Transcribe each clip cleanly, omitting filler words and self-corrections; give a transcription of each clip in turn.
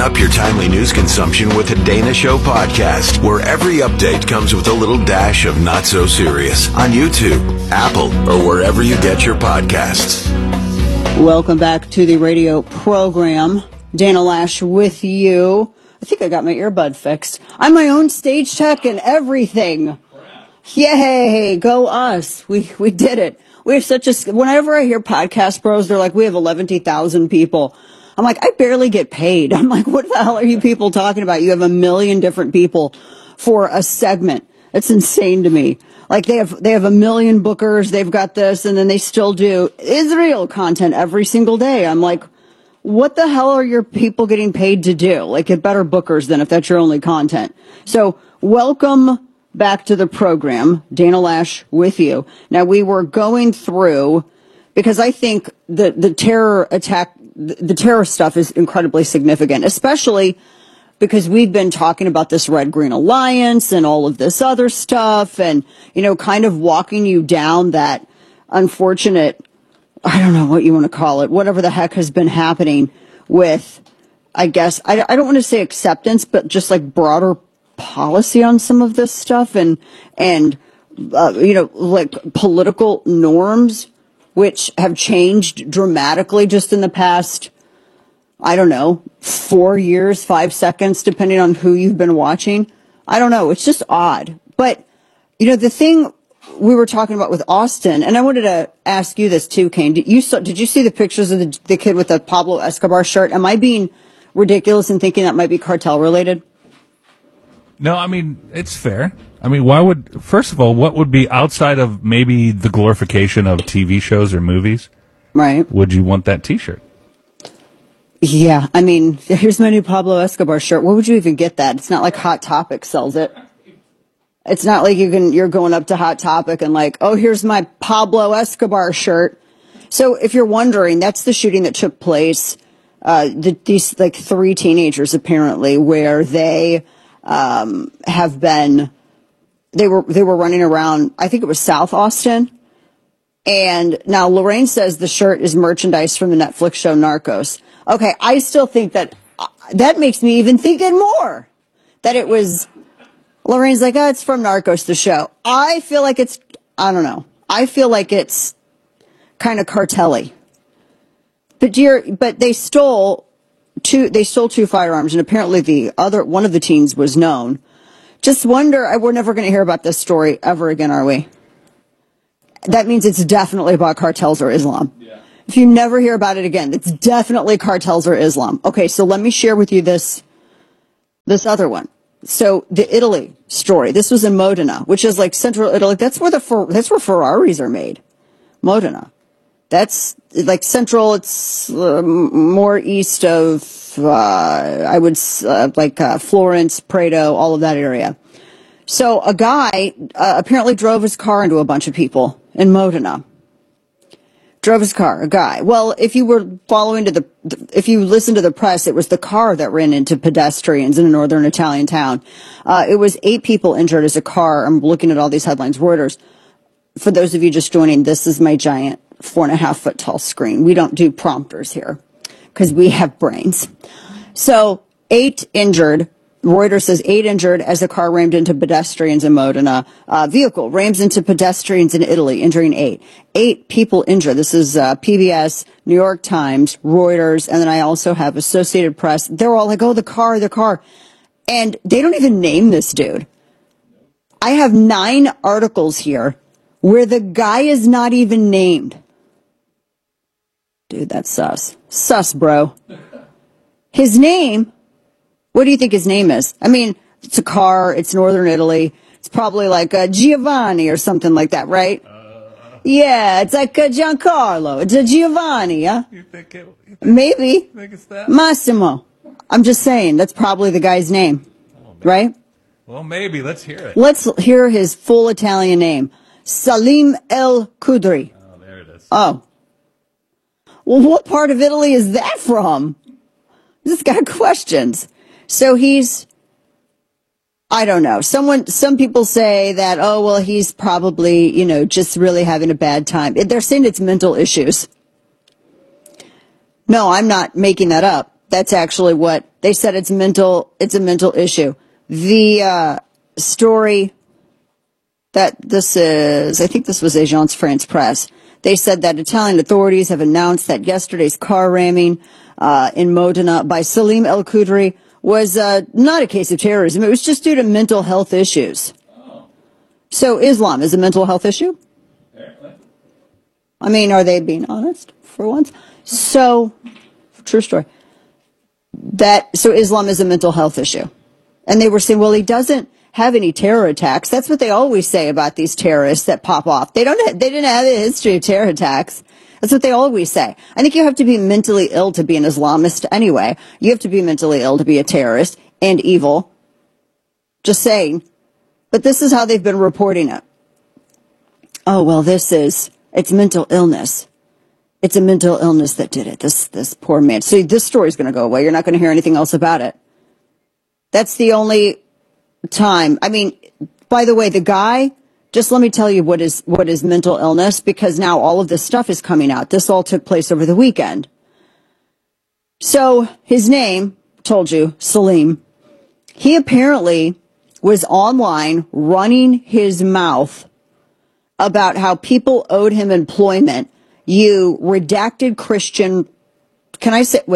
up your timely news consumption with the Dana Show podcast, where every update comes with a little dash of not so serious on YouTube, Apple, or wherever you get your podcasts. Welcome back to the radio program. Dana Lash with you. I think I got my earbud fixed. I'm my own stage tech and everything. Yay, go us. We did it. We have whenever I hear Podcast Bros, they're like, we have 11,000 people. I'm like, I barely get paid. I'm like, what the hell are you people talking about? You have 1 million different people for a segment. That's insane to me. Like they have 1 million bookers. They've got this, and then they still do Israel content every single day. I'm like, what the hell are your people getting paid to do? Like, get better bookers than if that's your only content. So welcome back to the program. Dana Lash with you. Now, we were going through, because I think the terror attack, the terror stuff is incredibly significant, especially because we've been talking about this Red Green Alliance and all of this other stuff and, you know, kind of walking you down that unfortunate, I don't know what you want to call it, whatever the heck has been happening with, I guess, I don't want to say acceptance, but just like broader policy on some of this stuff and you know, like political norms, which have changed dramatically just in the past, I don't know, 4 years, 5 seconds, depending on who you've been watching. I don't know. It's just odd. But, you know, the thing we were talking about with Austin, and I wanted to ask you this too, Kane. Did you see the pictures of the kid with the Pablo Escobar shirt? Am I being ridiculous in thinking that might be cartel related? No, I mean, it's fair. I mean, first of all, what would be outside of maybe the glorification of TV shows or movies? Right. Would you want that T-shirt? Yeah, I mean, here's my new Pablo Escobar shirt. Where would you even get that? It's not like Hot Topic sells it. It's not like you're going up to Hot Topic and like, oh, here's my Pablo Escobar shirt. So if you're wondering, that's the shooting that took place. These like 3 teenagers apparently, where they they were running around. I think it was South Austin. And now Lorraine says the shirt is merchandise from the Netflix show Narcos. Okay, I still think that makes me even think it more that it was. Lorraine's like, oh, it's from Narcos, the show. I feel like I don't know. I feel like it's kind of cartel-y. But they stole 2 firearms, and apparently one of the teens was known. Just wonder, we're never going to hear about this story ever again, are we? That means it's definitely about cartels or Islam. Yeah. If you never hear about it again, it's definitely cartels or Islam. Okay, so let me share with you this other one. So the Italy story. This was in Modena, which is like central Italy. That's where Ferraris are made. Modena. That's like central. It's more east of Florence, Prato, all of that area. So a guy apparently drove his car into a bunch of people in Modena. Drove his car, a guy. Well, if you were if you listened to the press, it was the car that ran into pedestrians in a northern Italian town. It was 8 people injured as a car. I'm looking at all these headlines. Reuters. For those of you just joining, this is my giant 4.5 foot tall screen. We don't do prompters here because we have brains. So 8 injured. Reuters says 8 injured as a car rammed into pedestrians in Modena. Vehicle rams into pedestrians in Italy, injuring 8. 8 people injured. This is PBS, New York Times, Reuters, and then I also have Associated Press. They're all like, oh, the car. And they don't even name this dude. I have 9 articles here where the guy is not even named. Dude, that's sus. Sus, bro. His name... What do you think his name is? I mean, it's a car. It's northern Italy. It's probably like Giovanni or something like that, right? Yeah, it's like Giancarlo. It's a Giovanni, yeah? Maybe. Think it's that? Massimo. I'm just saying, that's probably the guy's name, right? Well, maybe. Let's hear it. Let's hear his full Italian name. Salim El Kudri. Oh, there it is. Oh. Well, what part of Italy is that from? This got questions. So I don't know. Some people say that, oh, well, he's probably, just really having a bad time. They're saying it's mental issues. No, I'm not making that up. That's actually what they said. It's a mental issue. The story that this is, I think this was Agence France Presse. They said that Italian authorities have announced that yesterday's car ramming in Modena by Salim El Khudri was not a case of terrorism. It was just due to mental health issues. So Islam is a mental health issue? Apparently. I mean, are they being honest for once? So, true story. So Islam is a mental health issue. And they were saying, well, he doesn't have any terror attacks. That's what they always say about these terrorists that pop off. They didn't have a history of terror attacks. That's what they always say. I think you have to be mentally ill to be an Islamist anyway. You have to be mentally ill to be a terrorist and evil. Just saying. But this is how they've been reporting it. Oh, well, it's mental illness. It's a mental illness that did it. This poor man. So this story's going to go away. You're not going to hear anything else about it. That's the only time. I mean, by the way, the guy, just let me tell you what is mental illness, because now all of this stuff is coming out. This all took place over the weekend. So his name, told you, Salim. He apparently was online running his mouth about how people owed him employment. You redacted Christian. Can I say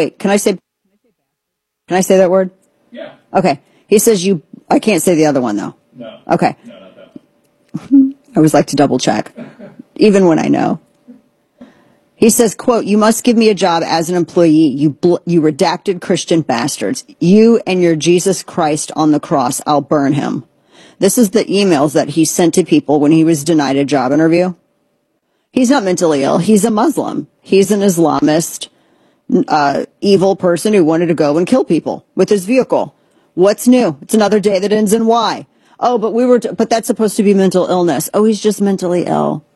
that word? Yeah. Okay. He says I can't say the other one though. No. Okay. No, not that. I always like to double check, even when I know. He says, quote, "You must give me a job as an employee, you redacted Christian bastards. You and your Jesus Christ on the cross, I'll burn him." This is the emails that he sent to people when he was denied a job interview. He's not mentally ill. He's a Muslim. He's an Islamist, evil person who wanted to go and kill people with his vehicle. What's new? It's another day that ends in Y. Oh, but that's supposed to be mental illness. Oh, he's just mentally ill.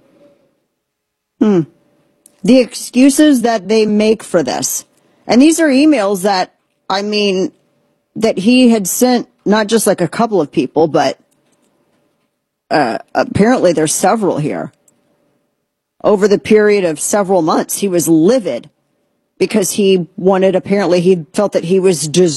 The excuses that they make for this. And these are emails that he had sent, not just like a couple of people, but apparently there's several here. Over the period of several months, he was livid because he felt that he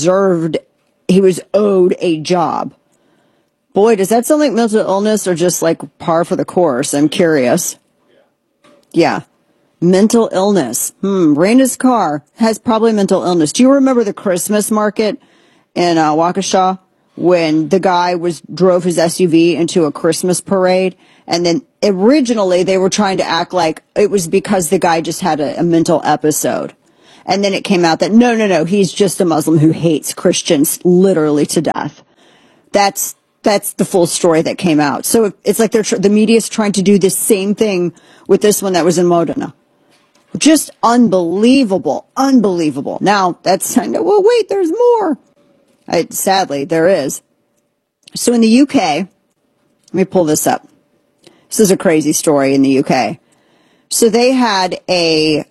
was owed a job. Boy, does that sound like mental illness or just like par for the course? I'm curious. Yeah. Mental illness. Raina's car has probably mental illness. Do you remember the Christmas market in Waukesha when the guy drove his SUV into a Christmas parade? And then originally they were trying to act like it was because the guy just had a mental episode. And then it came out that no, he's just a Muslim who hates Christians literally to death. That's the full story that came out. So it's like the media's trying to do the same thing with this one that was in Modena. Just unbelievable. Now, well, wait, there's more. Sadly, there is. So in the UK, let me pull this up. This is a crazy story in the UK. So they had an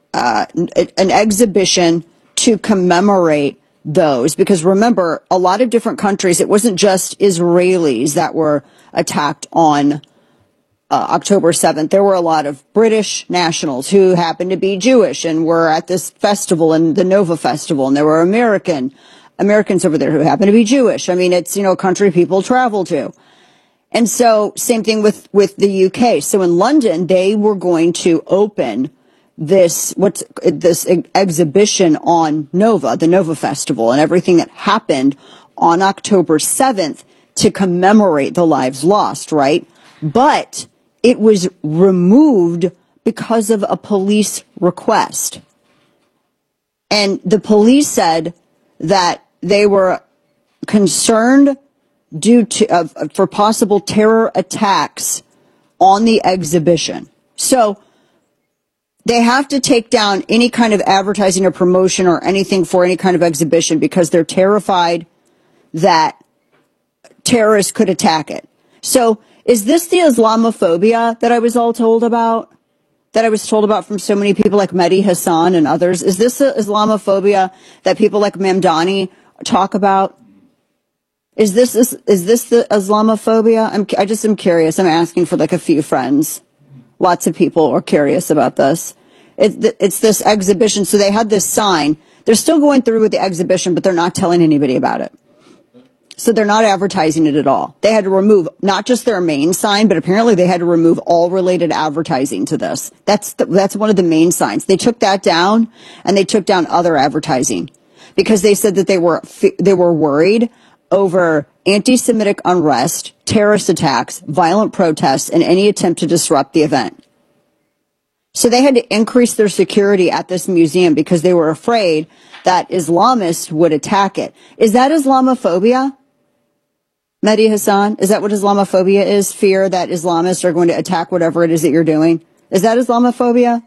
exhibition to commemorate those, because remember, a lot of different countries, it wasn't just Israelis that were attacked on October 7th. There were a lot of British nationals who happened to be Jewish and were at this festival, and the Nova Festival, and there were Americans over there who happened to be Jewish. I mean, it's, a country people travel to. And so same thing with the UK. So in London, they were going to open this exhibition on Nova, the Nova Festival, and everything that happened on October 7th to commemorate the lives lost, right? But it was removed because of a police request. And the police said that they were concerned for possible terror attacks on the exhibition. So they have to take down any kind of advertising or promotion or anything for any kind of exhibition because they're terrified that terrorists could attack it. So is this the Islamophobia that I was told about from so many people like Mehdi Hassan and others? Is this the Islamophobia that people like Mamdani talk about? Is this the Islamophobia? I just am curious. I'm asking for like a few friends. Lots of people are curious about this. It's this exhibition. So they had this sign They're still going through with the exhibition, but they're not telling anybody about it. So they're not advertising it at all. They had to remove not just their main sign, but apparently they had to remove all related advertising to this. That's one of the main signs. They took that down, and they took down other advertising because they said that they were worried over anti-Semitic unrest, terrorist attacks, violent protests, and any attempt to disrupt the event. So they had to increase their security at this museum because they were afraid that Islamists would attack it. Is that Islamophobia? Mehdi Hassan, is that what Islamophobia is? Fear that Islamists are going to attack whatever it is that you're doing? Is that Islamophobia?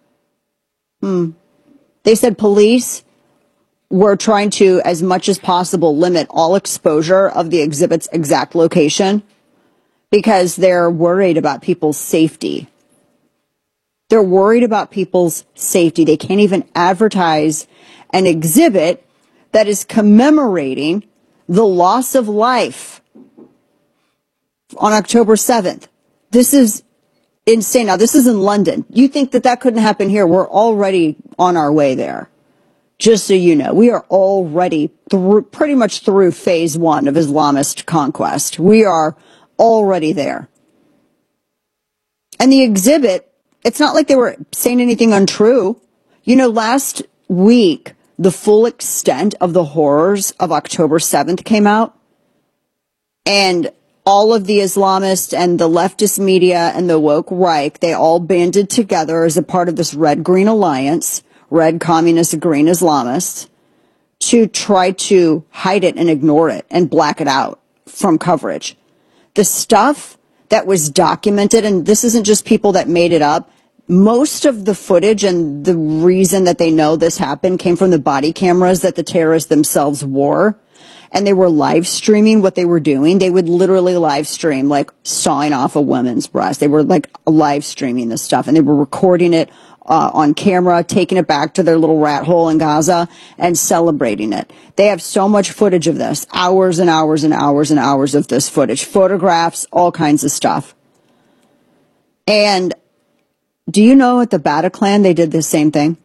They said police were trying to, as much as possible, limit all exposure of the exhibit's exact location because they're worried about people's safety. They're worried about people's safety. They can't even advertise an exhibit that is commemorating the loss of life on October 7th. This is insane. Now, this is in London. You think that couldn't happen here? We're already on our way there. Just so you know, we are already pretty much through phase 1 of Islamist conquest. We are already there. And the exhibit, it's not like they were saying anything untrue. You know, last week, the full extent of the horrors of October 7th came out. And all of the Islamists and the leftist media and the woke Reich, they all banded together as a part of this red-green alliance, red communists, green Islamists, to try to hide it and ignore it and black it out from coverage. The stuff that was documented, and this isn't just people that made it up, most of the footage and the reason that they know this happened came from the body cameras that the terrorists themselves wore. And they were live streaming what they were doing. They would literally live stream, like sawing off a woman's breast. They were like live streaming this stuff, and they were recording it on camera, taking it back to their little rat hole in Gaza and celebrating it. They have so much footage of this, hours and hours and hours and hours of this footage, photographs, all kinds of stuff. And do you know at the Bataclan they did the same thing?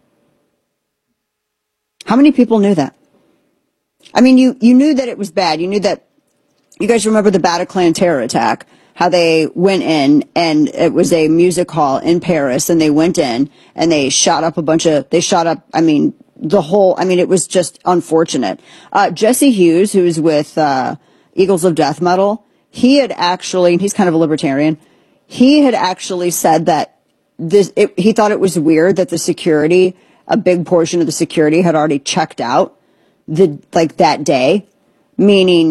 How many people knew that? I mean, you knew that it was bad. You knew that, you guys remember the Bataclan terror attack, how they went in and it was a music hall in Paris and they went in and they shot up, it was just unfortunate. Jesse Hughes, who's with Eagles of Death Metal, he had actually, and he's kind of a libertarian, he had actually said that he thought it was weird that the security, a big portion of the security had already checked out that day, meaning